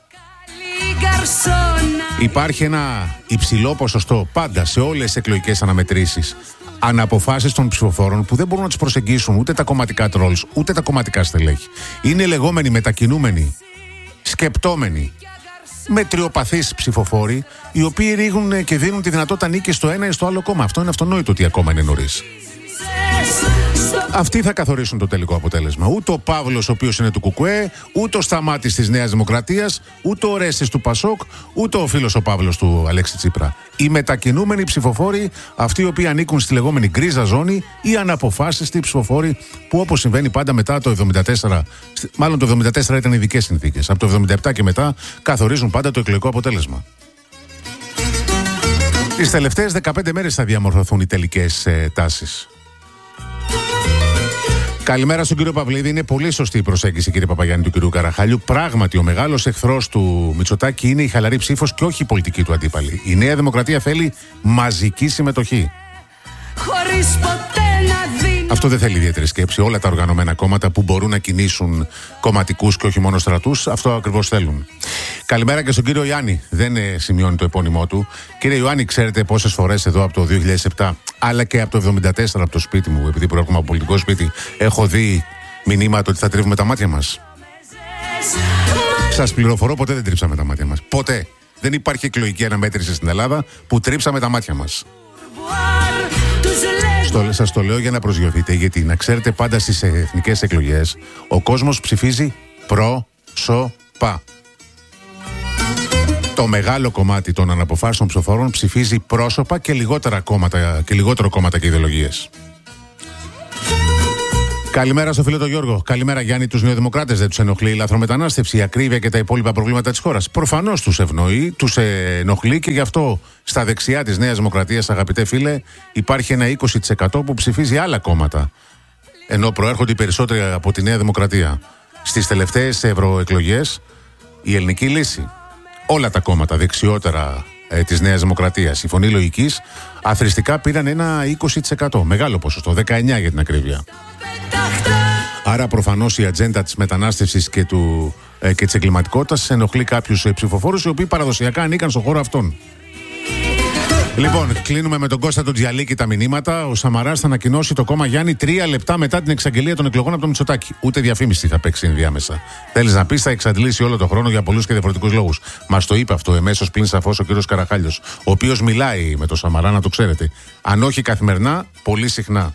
Υπάρχει ένα υψηλό ποσοστό πάντα σε όλες τις εκλογικές αναμετρήσεις αναποφάσεις των ψηφοφόρων που δεν μπορούν να τους προσεγγίσουν ούτε τα κομματικά τρόλς ούτε τα κομματικά στελέχη. Είναι λεγόμενοι μετακινούμενοι, σκεπτόμενοι, μετριοπαθείς ψηφοφόροι, οι οποίοι ρίχνουν και δίνουν τη δυνατότητα νίκη στο ένα ή στο άλλο κόμμα. Αυτό είναι αυτονόητο ότι ακόμα είναι νωρίς. Αυτοί θα καθορίσουν το τελικό αποτέλεσμα. Ούτε ο Παύλος, ο οποίος είναι του Κουκουέ, ούτε ο Σταμάτης της Νέας Δημοκρατίας, ούτε ο Ρέστης του Πασόκ, ούτε ο φίλος ο Παύλος του Αλέξη Τσίπρα. Οι μετακινούμενοι ψηφοφόροι, αυτοί οι οποίοι ανήκουν στη λεγόμενη γκρίζα ζώνη, ή αναποφάσιστοι ψηφοφόροι που, όπως συμβαίνει πάντα μετά το εβδομήντα τέσσερα, μάλλον το εβδομήντα τέσσερα ήταν ειδικές συνθήκες. Από το εβδομήντα επτά και μετά καθορίζουν πάντα το εκλογικό αποτέλεσμα. Τις τελευταίες δεκαπέντε μέρες θα διαμορφωθούν οι τελικές ε, τάσεις. Καλημέρα στον κύριο Παυλίδη. Είναι πολύ σωστή η προσέγγιση, κύριε Παπαγιάννη, του κυρίου Καραχάλιου. Πράγματι, ο μεγάλος εχθρός του Μητσοτάκη είναι η χαλαρή ψήφος και όχι η πολιτική του αντίπαλη. Η Νέα Δημοκρατία θέλει μαζική συμμετοχή. Χωρίς ποτέ να δίνω. Αυτό δεν θέλει ιδιαίτερη σκέψη. Όλα τα οργανωμένα κόμματα που μπορούν να κινήσουν κομματικούς και όχι μόνο στρατούς, αυτό ακριβώς θέλουν. Καλημέρα και στον κύριο Ιάννη. Δεν ε, σημειώνει το επώνυμό του. Κύριε Ιωάννη, ξέρετε πόσες φορές εδώ από το δύο χιλιάδες επτά, αλλά και από το εβδομήντα τέσσερα από το σπίτι μου, επειδή προέρχομαι από πολιτικό σπίτι, έχω δει μηνύματα ότι θα τρίβουμε τα μάτια μας. Σας πληροφορώ, ποτέ δεν τρίψαμε τα μάτια μας. Ποτέ. Δεν υπάρχει εκλογική αναμέτρηση στην Ελλάδα που τρίψαμε τα μάτια μας. Στο, σας το λέω για να προσγειωθείτε, γιατί να ξέρετε πάντα στις εθνικές εκλογές ο κόσμος ψηφίζει πρόσωπα. Το μεγάλο κομμάτι των αναποφάσεων ψηφοφόρων ψηφίζει πρόσωπα και, λιγότερα κόμματα, και λιγότερο κόμματα και ιδεολογίες. Καλημέρα στο φίλο τον Γιώργο. Καλημέρα, Γιάννη. Τους νεοδημοκράτες δεν τους ενοχλεί η λαθρομετανάστευση, η ακρίβεια και τα υπόλοιπα προβλήματα της χώρας? Προφανώς τους ευνοεί, τους ενοχλεί και γι' αυτό στα δεξιά της Νέας Δημοκρατίας, αγαπητέ φίλε, υπάρχει ένα είκοσι τοις εκατό που ψηφίζει άλλα κόμματα. Ενώ προέρχονται οι περισσότεροι από τη Νέα Δημοκρατία. Στις τελευταίες ευρωεκλογές, η Ελληνική Λύση, όλα τα κόμματα δεξιότερα ε, της Νέας Δημοκρατίας, η Φωνή Λογικής, αθροιστικά πήραν ένα είκοσι τοις εκατό. Μεγάλο ποσοστό, δεκαεννιά για την ακρίβεια. Άρα προφανώς η ατζέντα της μετανάστευσης και, του, ε, και της εγκληματικότητας ενοχλεί κάποιους ε, ψηφοφόρους οι οποίοι παραδοσιακά ανήκαν στον χώρο αυτόν. Λοιπόν, κλείνουμε με τον Κώστα τον Τζιαλίκη τα μηνύματα. Ο Σαμαράς θα ανακοινώσει το κόμμα, Γιάννη, τρία λεπτά μετά την εξαγγελία των εκλογών από τον Μητσοτάκη. Ούτε διαφήμιση θα παίξει ενδιάμεσα. Θέλεις να πεις, θα εξαντλήσει όλο το χρόνο για πολλούς και διαφορετικούς λόγους. Μας το είπε αυτό εμέσως πλην σαφώς ο κύριος Καραχάλιος, ο οποίος μιλάει με τον Σαμαρά, να το ξέρετε. Αν όχι καθημερινά, πολύ συχνά.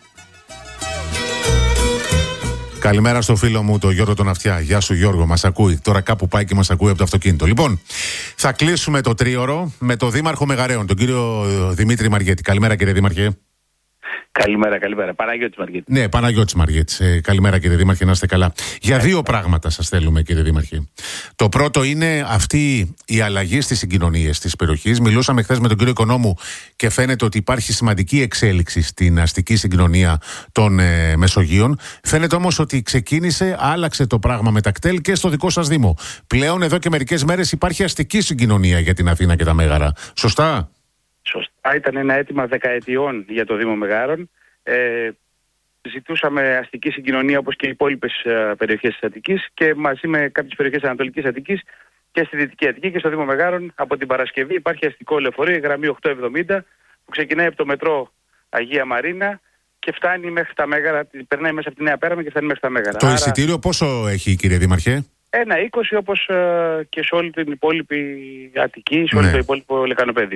Καλημέρα στο φίλο μου, τον Γιώργο τον Αυτιά. Γεια σου, Γιώργο, μας ακούει. Τώρα κάπου πάει και μας ακούει από το αυτοκίνητο. Λοιπόν, θα κλείσουμε το τρίωρο με τον Δήμαρχο Μεγαρέων, τον κύριο Δημήτρη Μαργέτη. Καλημέρα, κύριε Δήμαρχε. Καλημέρα, καλημέρα. Παναγιώτης Μαργέτης. Ναι, Παναγιώτης Μαργέτης. Ε, καλημέρα, κύριε Δήμαρχε, να είστε καλά. Για δύο πράγματα σας θέλουμε, κύριε Δήμαρχε. Το πρώτο είναι αυτή η αλλαγή στις συγκοινωνίες της περιοχής. Μιλούσαμε χθες με τον κύριο Οικονόμου και φαίνεται ότι υπάρχει σημαντική εξέλιξη στην αστική συγκοινωνία των ε, Μεσογείων. Φαίνεται όμως ότι ξεκίνησε, άλλαξε το πράγμα με τα κτέλ και στο δικό σας Δήμο. Πλέον εδώ και μερικές μέρες υπάρχει αστική συγκοινωνία για την Αθήνα και τα Μέγαρα. Σωστά? Σωστά, ήταν ένα αίτημα δεκαετιών για το Δήμο Μεγάρων. Ε, ζητούσαμε αστική συγκοινωνία όπως και οι υπόλοιπες ε, περιοχές της Αττικής και μαζί με κάποιες περιοχές της Ανατολικής Αττικής και στη Δυτική Αττική και στο Δήμο Μεγάρων. Από την Παρασκευή υπάρχει αστικό λεωφορείο, η γραμμή οκτακόσια εβδομήντα, που ξεκινάει από το μετρό Αγία Μαρίνα και φτάνει μέχρι τα Μέγαρα, περνάει μέσα από τη Νέα Πέραμα και φτάνει μέχρι τα Μέγαρα. Το Άρα, εισιτήριο πόσο έχει, κύριε Δήμαρχε? Ένα είκοσι, όπως ε, και σε όλη την υπόλοιπη Αττική, σε όλο ναι. το υπόλοιπο λεκανοπέδιο.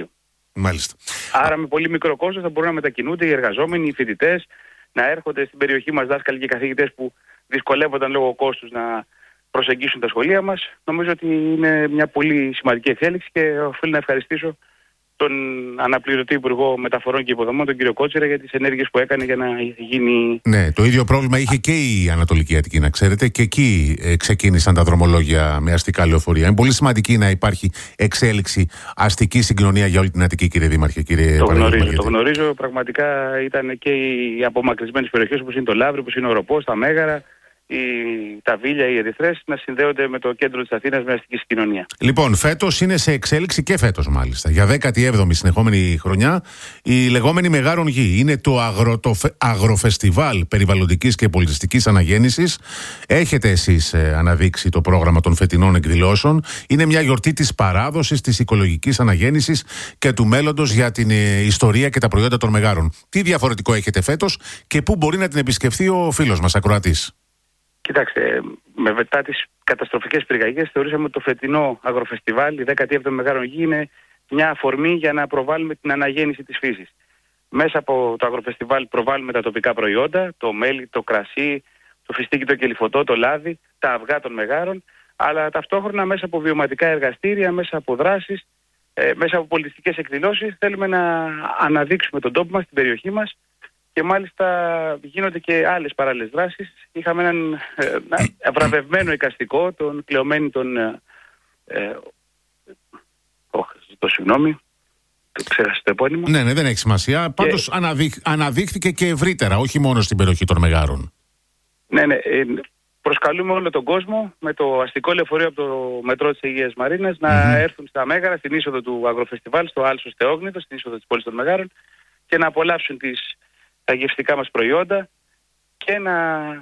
Μάλιστα. Άρα με πολύ μικρό κόστος θα μπορούν να μετακινούνται οι εργαζόμενοι, οι φοιτητές, να έρχονται στην περιοχή μας δάσκαλοι και καθηγητές που δυσκολεύονταν λόγω κόστους να προσεγγίσουν τα σχολεία μας. Νομίζω ότι είναι μια πολύ σημαντική εξέλιξη και οφείλω να ευχαριστήσω τον αναπληρωτή Υπουργό Μεταφορών και Υποδομών, τον κύριο Κότσιρα, για τις ενέργειες που έκανε για να γίνει... Ναι, το ίδιο πρόβλημα είχε και η Ανατολική Αττική, να ξέρετε, και εκεί ε, ξεκίνησαν τα δρομολόγια με αστικά λεωφορεία. Είναι πολύ σημαντική να υπάρχει εξέλιξη, αστική συγκοινωνία για όλη την Αττική, κύριε Δήμαρχε, κύριε Το Παναγιώτη γνωρίζω, Μαργέτη. το γνωρίζω. Πραγματικά ήταν και οι απομακρυσμένες περιοχές όπως είναι το Λαύριο, όπως είναι ο Ροπός, τα Μέγαρα, η, τα Βίλια, οι Ερυθρές να συνδέονται με το κέντρο της Αθήνας με αστική συγκοινωνία. Λοιπόν, φέτος είναι σε εξέλιξη και φέτος μάλιστα. Για δέκατη έβδομη συνεχόμενη χρονιά, η λεγόμενη Μεγάρων Γη. Είναι το, αγρο, το φε, αγροφεστιβάλ περιβαλλοντικής και πολιτιστικής αναγέννησης. Έχετε εσείς ε, αναδείξει το πρόγραμμα των φετινών εκδηλώσεων. Είναι μια γιορτή της παράδοσης, της οικολογικής αναγέννησης και του μέλλοντος για την ε, ιστορία και τα προϊόντα των Μεγάρων. Τι διαφορετικό έχετε φέτος και πού μπορεί να την επισκεφθεί ο φίλος μας ακροατής? Κοιτάξτε, με μετά τις καταστροφικές πυρκαγιές θεωρήσαμε ότι το φετινό αγροφεστιβάλ, η δέκατη έβδομη Μεγάρων Γη, είναι μια αφορμή για να προβάλλουμε την αναγέννηση της φύσης. Μέσα από το αγροφεστιβάλ προβάλλουμε τα τοπικά προϊόντα, το μέλι, το κρασί, το φιστίκι, το κελυφωτό, το λάδι, τα αυγά των Μεγάρων, αλλά ταυτόχρονα μέσα από βιωματικά εργαστήρια, μέσα από δράσεις, ε, μέσα από πολιτιστικές εκδηλώσεις θέλουμε να αναδείξουμε τον τόπο μας, την περιοχή μας. Και μάλιστα γίνονται και άλλες παράλληλες δράσεις. Είχαμε έναν ε, βραβευμένο εικαστικό, τον Κλεωμένη τον... Ε, ε, όχι, το συγγνώμη, το ξέχασα το επώνυμο. Ναι, ναι, δεν έχει σημασία. Και... Πάντως αναδείχ, αναδείχθηκε και ευρύτερα, όχι μόνο στην περιοχή των Μεγάρων. Ναι, ναι. Ε, προσκαλούμε όλο τον κόσμο με το αστικό λεωφορείο από το μετρό της Αγίας Μαρίνας να mm-hmm. έρθουν στα Μέγαρα, στην είσοδο του Αγροφεστιβάλ, στο Άλσος Θεόγνητος, στην είσοδο της πόλης των Μεγάρων και να απολαύσουν τις τα γευστικά μας προϊόντα και να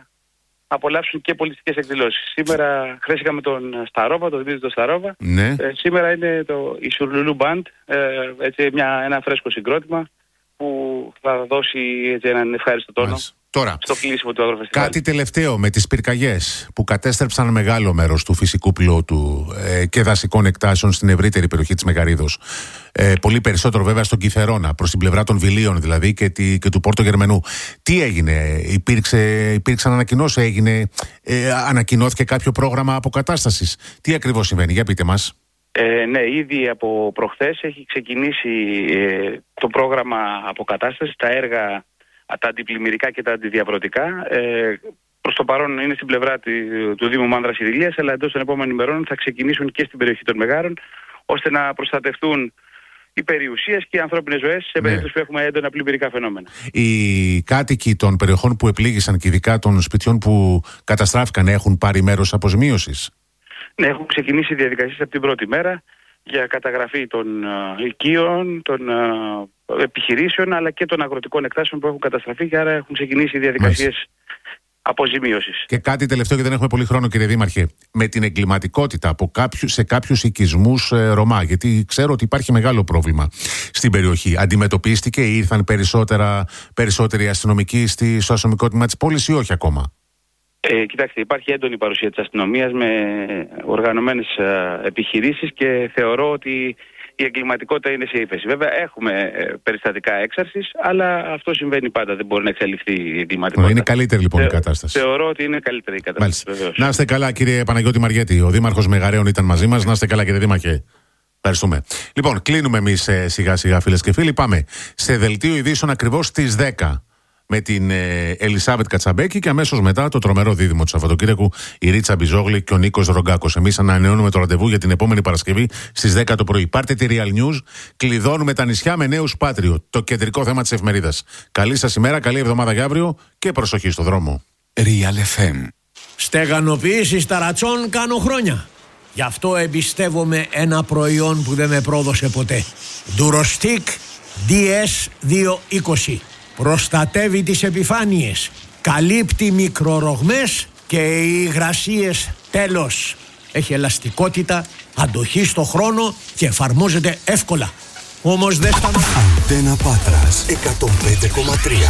απολαύσουν και πολιτιστικές εκδηλώσεις. Σήμερα χθες είχαμε τον Σταρόβα, τον Δημήτρη τον Σταρόβα. Ναι. Ε, σήμερα είναι το, η Σουρλουλού Μπαντ, ε, έτσι μια, ένα φρέσκο συγκρότημα που θα δώσει έτσι, έναν ευχάριστο τόνο. Μάλιστα. Τώρα, στο κλείσιμο του αγροφεστιβάλ. Κάτι τελευταίο με τις πυρκαγιές που κατέστρεψαν μεγάλο μέρος του φυσικού πλούτου ε, και δασικών εκτάσεων στην ευρύτερη περιοχή της Μεγαρίδος. Ε, πολύ περισσότερο βέβαια στον Κιθερώνα, προς την πλευρά των Βιλίων δηλαδή και, τη, και του Πόρτο Γερμενού. Τι έγινε, υπήρξε, υπήρξαν ανακοινώσεις, έγινε, ε, ανακοινώθηκε κάποιο πρόγραμμα αποκατάστασης? Τι ακριβώς συμβαίνει, για πείτε μας. Ε, ναι, ήδη από προχθές έχει ξεκινήσει ε, το πρόγραμμα αποκατάστασης, τα έργα, τα αντιπλημμυρικά και τα αντιδιαβρωτικά. Ε, προς το παρόν είναι στην πλευρά του, του Δήμου Μάνδρας Ιδηλίας, αλλά εντός των επόμενων ημερών θα ξεκινήσουν και στην περιοχή των Μεγάρων, ώστε να προστατευτούν οι περιουσίες και οι ανθρώπινες ζωές σε περίπτωση ναι. που έχουμε έντονα πλημμυρικά φαινόμενα. Οι κάτοικοι των περιοχών που επλήγησαν και ειδικά των σπιτιών που καταστράφηκαν έχουν πάρει μέρος αποζημίωσης? Ναι, έχουν ξεκινήσει διαδικασίες από την πρώτη μέρα για καταγραφή των uh, οικείων, των uh, επιχειρήσεων αλλά και των αγροτικών εκτάσεων που έχουν καταστραφεί και άρα έχουν ξεκινήσει οι διαδικασίες αποζημίωσης. Και κάτι τελευταίο, γιατί δεν έχουμε πολύ χρόνο, κύριε Δήμαρχε, με την εγκληματικότητα από κάποιους, σε κάποιους οικισμούς ε, Ρωμά, γιατί ξέρω ότι υπάρχει μεγάλο πρόβλημα στην περιοχή. Αντιμετωπίστηκε ή ήρθαν περισσότερα, περισσότεροι αστυνομικοί στη, στο αστυνομικό τμήμα της πόλης ή όχι ακόμα? Ε, κοιτάξτε, υπάρχει έντονη παρουσία της αστυνομίας με οργανωμένες ε, επιχειρήσεις και θεωρώ ότι η εγκληματικότητα είναι σε ύφεση. Βέβαια έχουμε ε, περιστατικά έξαρσης, αλλά αυτό συμβαίνει πάντα, δεν μπορεί να εξαλειφθεί η εγκληματικότητα. Είναι καλύτερη λοιπόν Θε, η κατάσταση. Θεωρώ ότι είναι καλύτερη η κατάσταση. Να είστε καλά, κύριε Παναγιώτη Μαργέτη. Ο Δήμαρχος Μεγαρέων ήταν μαζί μας. Να είστε καλά, κύριε Δήμαρχε. Ευχαριστούμε. Λοιπόν, κλείνουμε εμείς ε, σιγά σιγά, φίλες και φίλοι. Πάμε σε δελτίο ειδήσεων ακριβώς στις δέκα. Με την ε, Ελισάβετ Κατσαμπέκη και αμέσως μετά το τρομερό δίδυμο του Σαββατοκύριακου, η Ρίτσα Μπιζόγλη και ο Νίκος Ρογκάκος. Εμείς ανανεώνουμε το ραντεβού για την επόμενη Παρασκευή στις δέκα το πρωί. Πάρτε τη Real News, κλειδώνουμε τα νησιά με νέους Πάτριο, το κεντρικό θέμα της εφημερίδας. Καλή σας ημέρα, καλή εβδομάδα για αύριο και προσοχή στο δρόμο. Real εφ εμ. Στεγανοποίηση ταρατσών κάνω χρόνια. Γι' αυτό εμπιστεύομαι ένα προϊόν που δεν με πρόδωσε ποτέ. Durostic ντι ες διακόσια είκοσι. Προστατεύει τις επιφάνειες, καλύπτει μικρορογμές και οι υγρασίες τέλος. Έχει ελαστικότητα, αντοχή στο χρόνο και εφαρμόζεται εύκολα. Όμως δεν σταματά. Αντένα Πάτρας εκατόν πέντε κόμμα τρία.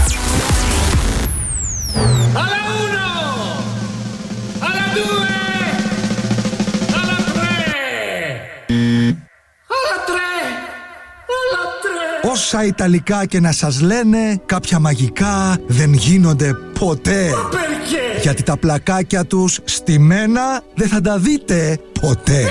Alla uno, alla due, alla tre, alla tre, alla tre. Όσα Ιταλικά και να σας λένε, κάποια μαγικά δεν γίνονται ποτέ. Γιατί τα πλακάκια τους στημένα δεν θα τα δείτε ποτέ.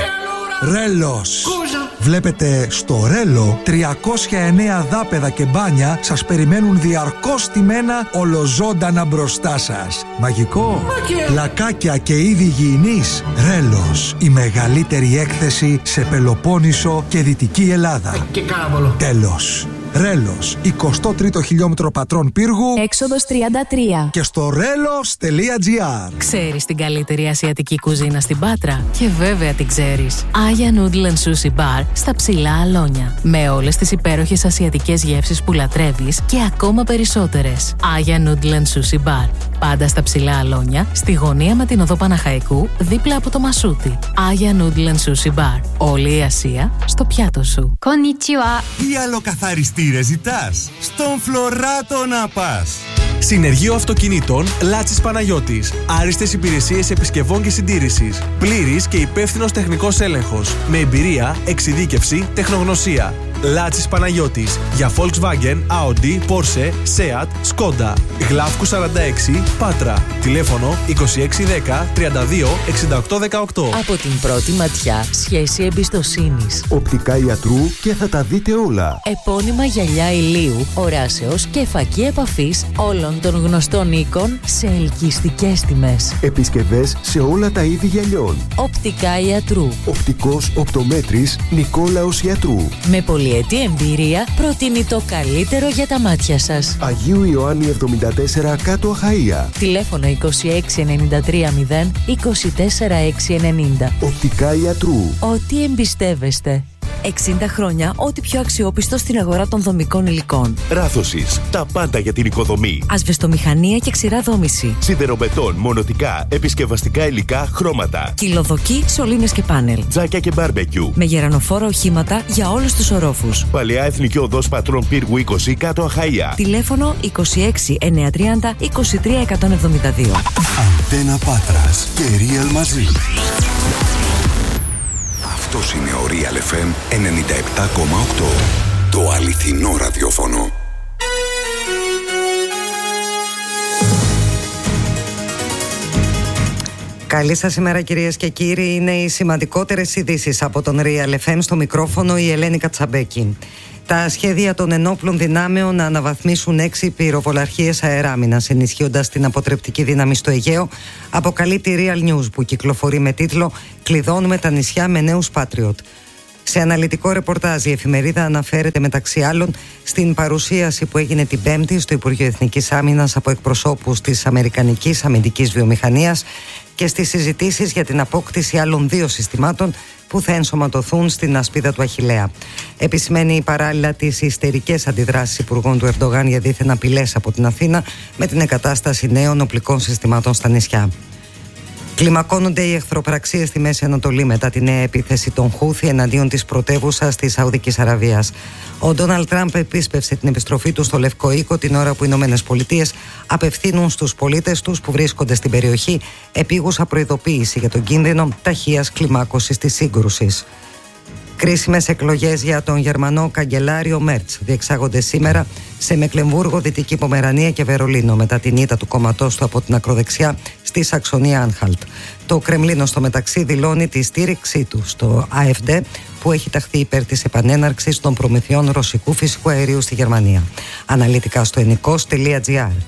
Ρέλος. Βλέπετε, στο Ρέλο τριακόσια εννέα δάπεδα και μπάνια σας περιμένουν διαρκώς στημένα ολοζώντανα μπροστά σας. Μαγικό. Πλακάκια και είδη υγιεινής. Ρέλος. Η μεγαλύτερη έκθεση σε Πελοπόννησο και Δυτική Ελλάδα. Και κάραβολο. Τέλος. Ρέλος, εικοστό τρίτο χιλιόμετρο Πατρών Πύργου, Έξοδος τριάντα τρία. και στο ρέλος τελεία τζι άρ. Ξέρεις την καλύτερη ασιατική κουζίνα στην Πάτρα? Και βέβαια την ξέρεις. Aya Noodle and Sushi Bar στα Ψηλά Αλόνια. Με όλες τις υπέροχες ασιατικές γεύσεις που λατρεύεις και ακόμα περισσότερες. Aya Noodle and Sushi Bar. Πάντα στα Ψηλά Αλόνια, στη γωνία με την οδό Παναχαϊκού, δίπλα από το Μασούτι. Aya Noodle and Sushi Bar. Όλη η Ασία στο πιάτο σου. Konnichiwa. Τι άλλο καθαριστήρε ζητάς? Στον Φλωράτο να πας. Συνεργείο Αυτοκινήτων Λάτσης Παναγιώτης. Άριστες υπηρεσίες επισκευών και συντήρησης. Πλήρης και υπεύθυνος τεχνικός έλεγχος. Με εμπειρία, εξειδίκευση, τεχνογνωσία. Λάτσης Παναγιώτης. Για Volkswagen, Audi, Porsche, Seat, Skoda. Γλάφκου σαράντα έξι, Πάτρα. Τηλέφωνο είκοσι έξι δέκα τριάντα δύο εξήντα οκτώ δεκαοκτώ. Από την πρώτη ματιά, σχέση εμπιστοσύνης. Οπτικά ιατρού και θα τα δείτε όλα. Επώνυμα γυαλιά ηλίου, οράσεως και φακή επαφής όλων των γνωστών οίκων σε ελκυστικές τιμές. Επισκευές σε όλα τα είδη γυαλιών. Οπτικά ιατρού. Οπτικός οπτομέτρης Νικόλαος Ιατρού. Με πολυετή εμπειρία προτείνει το καλύτερο για τα μάτια σας. Αγίου Ιωάννη εβδομήντα τέσσερα κάτω Αχαΐα. Τηλέφωνο είκοσι έξι ενενήντα τρία μηδέν είκοσι τέσσερα έξι ενενήντα. Οπτικά ιατρού. Ό,τι εμπιστεύεστε. εξήντα χρόνια, ό,τι πιο αξιόπιστο στην αγορά των δομικών υλικών. Ράθωσης. Τα πάντα για την οικοδομή. Ασβεστομηχανία και ξηρά δόμηση. Σιδεροβετών, μονοτικά, επισκευαστικά υλικά, χρώματα. Κυλοδοκή, σωλήνες και πάνελ. Τζάκια και μπάρμπεκιου. Με γερανοφόρα οχήματα για όλους τους ορόφους. Παλαιά Εθνική Οδός Πατρών Πύργου είκοσι κάτω Αχαΐα. Τηλέφωνο είκοσι έξι εννιακόσια τριάντα είκοσι τρία εκατόν εβδομήντα δύο. Αντένα Πάτρας και Real μαζί. Αυτός είναι ο Real εφ εμ ενενήντα επτά κόμμα οκτώ. Το αληθινό ραδιόφωνο. Καλή σας ημέρα κυρίες και κύριοι. Είναι οι σημαντικότερες ειδήσεις από τον Real εφ εμ. Στο μικρόφωνο η Ελένη Κατσαμπέκη. Τα σχέδια των ενόπλων δυνάμεων να αναβαθμίσουν έξι πυροβολαρχίες αεράμινας, ενισχύοντας την αποτρεπτική δύναμη στο Αιγαίο, αποκαλύπτει Real News, που κυκλοφορεί με τίτλο «Κλειδώνουμε τα νησιά με νέους Patriot». Σε αναλυτικό ρεπορτάζ, η εφημερίδα αναφέρεται μεταξύ άλλων στην παρουσίαση που έγινε την Πέμπτη στο Υπουργείο Εθνικής Άμυνας από εκπροσώπους της Αμερικανικής αμυντικής βιομηχανίας και στις συζητήσεις για την απόκτηση άλλων δύο συστημάτων που θα ενσωματωθούν στην ασπίδα του Αχιλλέα. Επισημαίνει παράλληλα τις ιστερικές αντιδράσεις υπουργών του Ερντογάν για δίθεν απειλές από την Αθήνα με την εγκατάσταση νέων οπλικών συστημάτων στα νησιά. Κλιμακώνονται οι εχθροπραξίες στη Μέση Ανατολή μετά τη νέα επίθεση των Χούθι εναντίον της πρωτεύουσας της Σαουδικής Αραβίας. Ο Ντόναλντ Τραμπ επίσπευσε την επιστροφή του στο Λευκό Οίκο την ώρα που οι Ηνωμένες Πολιτείες απευθύνουν στους πολίτες τους που βρίσκονται στην περιοχή επίγουσα προειδοποίηση για τον κίνδυνο ταχείας κλιμάκωσης της σύγκρουσης. Κρίσιμες εκλογές για τον Γερμανό καγκελάριο Μέρτς διεξάγονται σήμερα σε Μεκλεμβούργο, Δυτική Πομερανία και Βερολίνο μετά την ήττα του κόμματός του από την ακροδεξιά στη Σαξονία Άνχαλτ. Το Κρεμλίνο στο μεταξύ δηλώνει τη στήριξή του στο Α Εφ Ντι που έχει ταχθεί υπέρ της επανέναρξης των προμηθειών ρωσικού φυσικού αερίου στη Γερμανία. Αναλυτικά στο ενικός τελεία τζι άρ.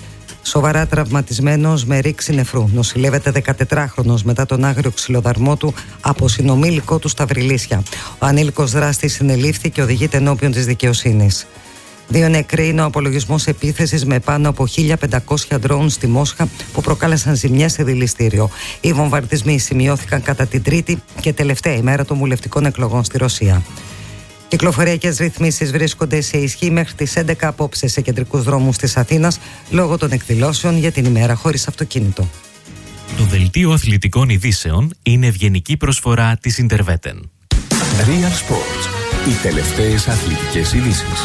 Σοβαρά τραυματισμένος με ρήξη νεφρού νοσηλεύεται δεκατετράχρονος μετά τον άγριο ξυλοδαρμό του από συνομήλικο του στα Βρυλίσια. Ο ανήλικος δράστης συνελήφθη και οδηγείται ενώπιον της δικαιοσύνης. Δύο νεκροί είναι ο απολογισμός επίθεσης με πάνω από χίλια πεντακόσια ντρόουν στη Μόσχα που προκάλεσαν ζημιές σε δηληστήριο. Οι βομβαρδισμοί σημειώθηκαν κατά την τρίτη και τελευταία ημέρα των βουλευτικών εκλογών στη Ρωσία. Κυκλοφοριακές ρυθμίσεις βρίσκονται σε ισχύ μέχρι τις έντεκα απόψε σε κεντρικούς δρόμους της Αθήνας λόγω των εκδηλώσεων για την ημέρα χωρίς αυτοκίνητο. Το δελτίο αθλητικών ειδήσεων είναι ευγενική προσφορά της Interveten. Real Sports. Οι τελευταίες αθλητικές ειδήσεις.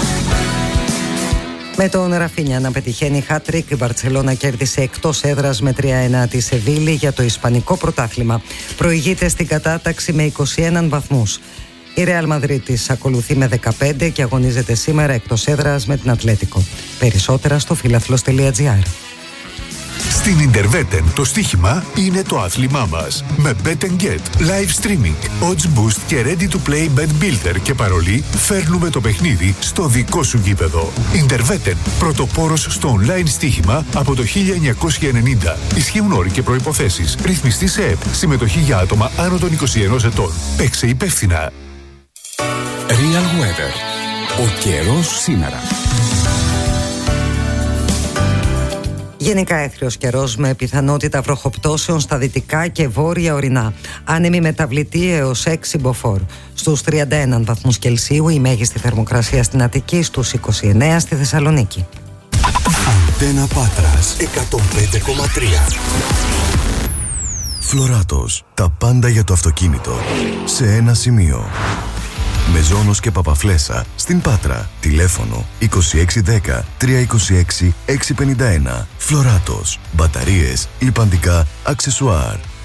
Με τον Ραφίνια να πετυχαίνει hat-trick, η Μπαρτσελώνα κέρδισε εκτός έδρας με τρία ένα τη Σεβίλη για το Ισπανικό πρωτάθλημα. Προηγείται στην κατάταξη με είκοσι ένα βαθμούς. Η Ρεάλ Μαδρίτης ακολουθεί με δεκαπέντε και αγωνίζεται σήμερα εκτός έδρας με την Ατλέτικο. Περισσότερα στο φιλαθλός τελεία τζι άρ. Στην Interveten το στοίχημα είναι το άθλημά μας. Με Bet and Get, live streaming, odds boost και ready to play bet builder και παρολί φέρνουμε το παιχνίδι στο δικό σου γήπεδο. Interveten, πρωτοπόρος στο online στοίχημα από το χίλια εννιακόσια ενενήντα. Ισχύουν όροι και προϋποθέσεις. Ρυθμιστή σε ΕΠ. Συμμετοχή για άτομα άνω των είκοσι ενός ετών. Παίξε υπεύθυνα. Real Weather. Ο καιρός σήμερα. Γενικά έθριος καιρός με πιθανότητα βροχοπτώσεων στα δυτικά και βόρεια ορεινά. Άνεμη μεταβλητή έως έξι μποφόρ. Στους τριάντα ένα βαθμούς Κελσίου η μέγιστη θερμοκρασία στην Αττική, στους είκοσι εννέα στη Θεσσαλονίκη. Αντένα Πάτρας εκατόν πέντε κόμμα τρία. Φλωράτος. Τα πάντα για το αυτοκίνητο. Σε ένα σημείο. Μεζόνος και Παπαφλέσσα στην Πάτρα. Τηλέφωνο είκοσι έξι δέκα τριακόσια είκοσι έξι εξακόσια πενήντα ένα. Φλωράτος. Μπαταρίες, λιπαντικά, αξεσουάρ.